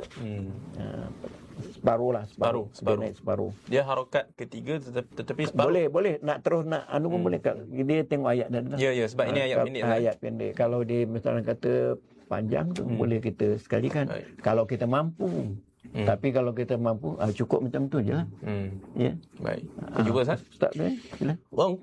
Separuh lah, Separuh. Dia naik separuh. Dia harakat ketiga tetapi separuh. Boleh nak terus nak pun boleh. Dia tengok ayat dah. Ya, sebab ini ayat pendek. Ayat pendek. Kalau dia misalnya kata panjang tu boleh kita sekalikan. Kalau kita mampu. Tapi kalau kita mampu cukup macam tu je lah. Ya. Baik. Kita jumpa Ustaz. Ustaz tu sila.